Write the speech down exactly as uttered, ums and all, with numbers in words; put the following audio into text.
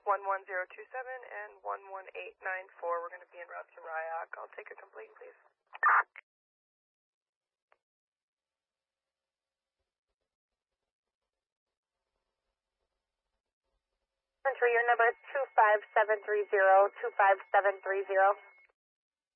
one one zero two seven and one one eight nine four. We're going to be en route to Ryoc. I'll take a complete, please. Century, your number is two five seven three zero, two five seven three zero.